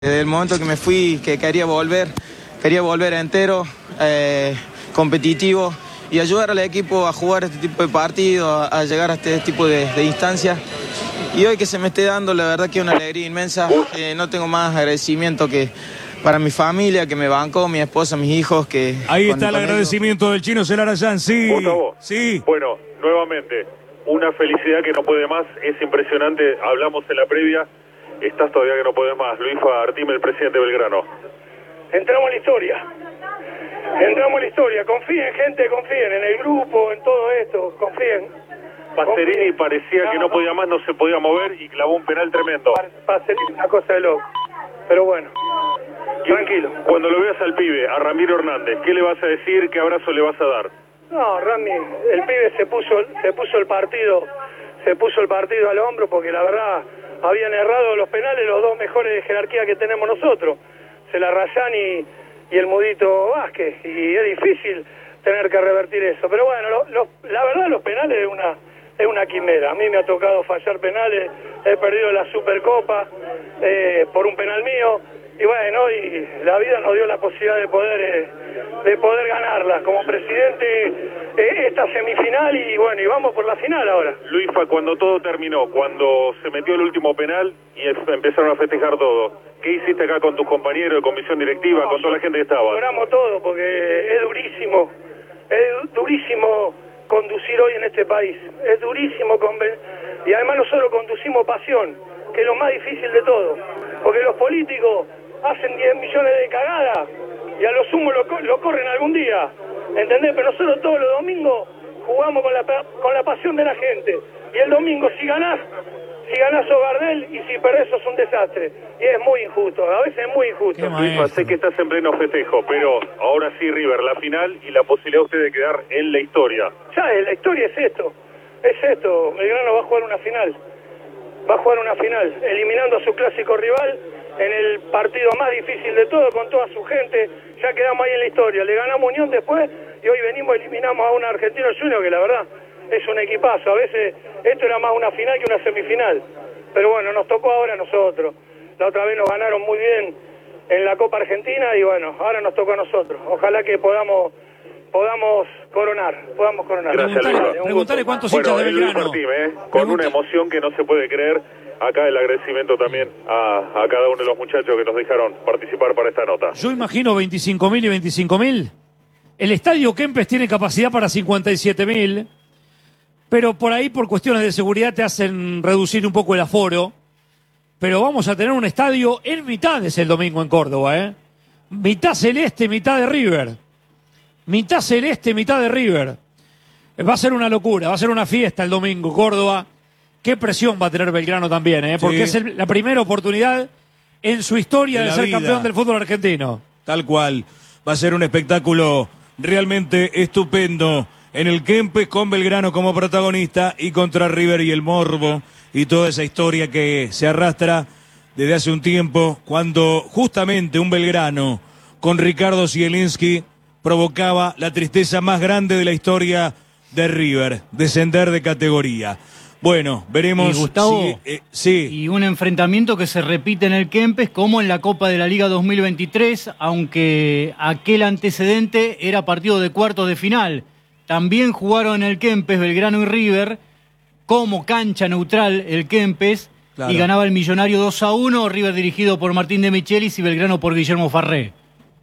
Desde el momento que me fui, que quería volver entero, competitivo y ayudar al equipo a jugar este tipo de partidos, a llegar a este tipo de instancias. Y hoy que se me esté dando, la verdad que es una alegría inmensa. No tengo más agradecimiento que para mi familia, que me bancó, mi esposa, mis hijos. Que ahí está el agradecimiento del Chino Celarayán, sí. Gustavo, sí. Bueno, nuevamente, una felicidad que no puede más, es impresionante, hablamos en la previa, estás todavía que no puedes más. Luisfa Artime, el presidente de Belgrano. Entramos a la historia, confíen gente, confíen en el grupo, en todo esto, confíen. Pacerini parecía que no podía más, no se podía mover y clavó un penal tremendo. Pacerini, una cosa de loco, pero bueno, tranquilo. Cuando lo veas al pibe, a Ramiro Hernández, ¿qué le vas a decir? ¿Qué abrazo le vas a dar? No, Rami, el pibe se puso el partido al hombro porque la verdad habían errado los penales los dos mejores de jerarquía que tenemos nosotros, Celarayán y el Mudito Vázquez, y es difícil tener que revertir eso. Pero bueno, la verdad los penales es una quimera. A mí me ha tocado fallar penales, he perdido la Supercopa por un penal mío, y bueno, y la vida nos dio la posibilidad de poder ganarla como presidente esta semifinal, y bueno, y vamos por la final ahora. Luisfa, cuando todo terminó, cuando se metió el último penal y empezaron a festejar todo, ¿qué hiciste acá con tus compañeros de comisión directiva, con toda la gente que estaba? Lloramos todo porque es durísimo conducir hoy en este país, es durísimo y además nosotros conducimos pasión, que es lo más difícil de todo, porque los políticos hacen 10 millones de cagadas y a lo sumo lo corren algún día, ¿entendés? Pero nosotros todos los domingos jugamos con la pasión de la gente, y el domingo si ganás sos Gardel, y si perdés sos un desastre, y es muy injusto, a veces es muy injusto. Luisfa, sé que estás en pleno festejo, pero ahora sí, River, la final y la posibilidad de usted de quedar en la historia. Ya, la historia es esto, Belgrano va a jugar una final, eliminando a su clásico rival en el partido más difícil de todo, con toda su gente. Ya quedamos ahí en la historia, le ganamos Unión después, y hoy eliminamos a un Argentino Junior que la verdad es un equipazo. A veces esto era más una final que una semifinal, pero bueno, nos tocó ahora a nosotros. La otra vez nos ganaron muy bien en la Copa Argentina, y bueno, ahora nos tocó a nosotros. Ojalá que podamos coronar. Preguntale cuántos hinchas de Belgrano. Martínez, con una emoción que no se puede creer. Acá el agradecimiento también a cada uno de los muchachos que nos dejaron participar para esta nota. Yo imagino 25.000 y 25.000. El estadio Kempes tiene capacidad para 57.000, pero por ahí, por cuestiones de seguridad, te hacen reducir un poco el aforo. Pero vamos a tener un estadio en mitades el domingo en Córdoba, ¿eh? Mitad celeste, mitad de River. Mitad celeste, mitad de River. Va a ser una locura, va a ser una fiesta el domingo, Córdoba. Qué presión va a tener Belgrano también, ¿eh? Porque sí, es la primera oportunidad en su historia de ser vida, campeón del fútbol argentino. Tal cual. Va a ser un espectáculo realmente estupendo en el Kempes, con Belgrano como protagonista y contra River y el morbo y toda esa historia que se arrastra desde hace un tiempo, cuando justamente un Belgrano con Ricardo Zielinski provocaba la tristeza más grande de la historia de River, descender de categoría. Bueno, veremos. Y Gustavo, sí. Y un enfrentamiento que se repite en el Kempes como en la Copa de la Liga 2023, aunque aquel antecedente era partido de cuartos de final. También jugaron en el Kempes Belgrano y River como cancha neutral el Kempes, claro, y ganaba el Millonario 2-1, River dirigido por Martín de Michelis y Belgrano por Guillermo Farré.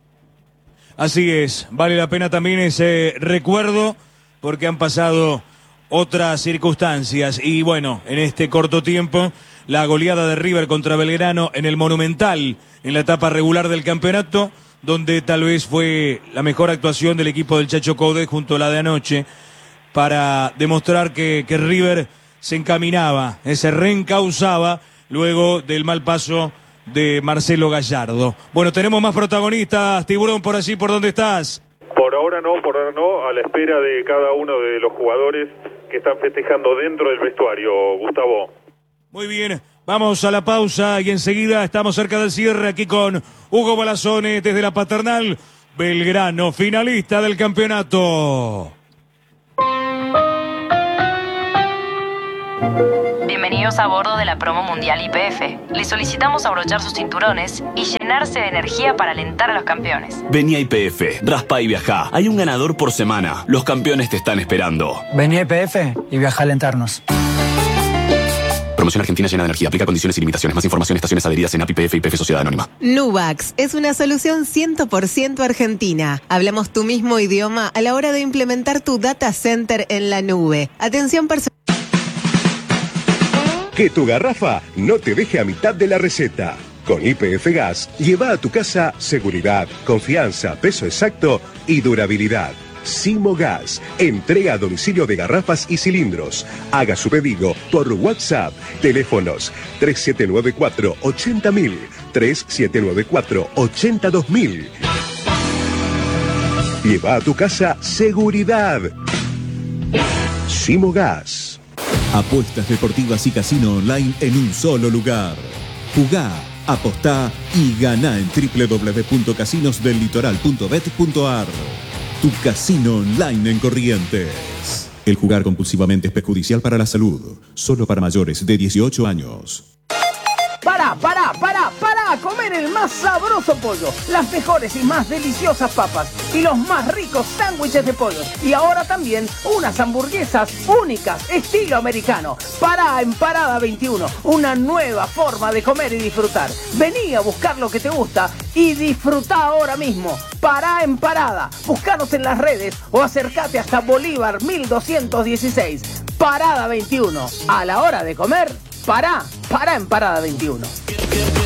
Así es, vale la pena también ese recuerdo porque han pasado otras circunstancias y bueno, en este corto tiempo la goleada de River contra Belgrano en el Monumental en la etapa regular del campeonato, donde tal vez fue la mejor actuación del equipo del Chacho Coudet junto a la de anoche para demostrar que River se encaminaba, se reencauzaba luego del mal paso de Marcelo Gallardo. Bueno, tenemos más protagonistas, Tiburón, por allí, ¿por dónde estás? Por ahora no, a la espera de cada uno de los jugadores que están festejando dentro del vestuario, Gustavo. Muy bien, vamos a la pausa y enseguida estamos cerca del cierre aquí con Hugo Balazone desde la Paternal. Belgrano, finalista del campeonato. Bienvenido pasajeros a bordo de la promo mundial YPF. Les solicitamos abrochar sus cinturones y llenarse de energía para alentar a los campeones. Vení a YPF, raspa y viajá. Hay un ganador por semana. Los campeones te están esperando. Vení a YPF y viajá a alentarnos. Promoción Argentina llena de energía. Aplica condiciones y limitaciones. Más información, estaciones adheridas en API, YPF y YPF Sociedad Anónima. Nuvax es una solución 100% argentina. Hablamos tu mismo idioma a la hora de implementar tu data center en la nube. Atención personal. Que tu garrafa no te deje a mitad de la receta. Con YPF Gas, lleva a tu casa seguridad, confianza, peso exacto y durabilidad. Simo Gas, entrega a domicilio de garrafas y cilindros. Haga su pedido por WhatsApp. Teléfonos 3794-80000, 3794-82000. Lleva a tu casa seguridad. Simo Gas. Apuestas deportivas y casino online en un solo lugar. Jugá, apostá y ganá en www.casinosdellitoral.bet.ar. Tu casino online en Corrientes. El jugar compulsivamente es perjudicial para la salud. Solo para mayores de 18 años. Para comer el más sabroso pollo, las mejores y más deliciosas papas y los más ricos sándwiches de pollo. Y ahora también unas hamburguesas únicas, estilo americano. Pará en Parada 21, una nueva forma de comer y disfrutar. Vení a buscar lo que te gusta y disfrutá ahora mismo. Pará en Parada, buscanos en las redes o acércate hasta Bolívar 1216. Parada 21, a la hora de comer, pará en Parada 21.